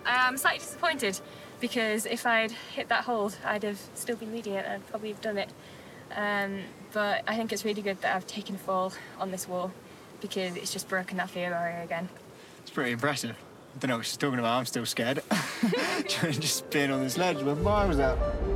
I'm slightly disappointed because if I'd hit that hold, I'd have still been leading it and I'd probably have done it. But I think it's really good that I've taken a fall on this wall because it's just broken that fear barrier again. It's pretty impressive. I don't know what she's talking about, I'm still scared. Just being on this ledge with miles out.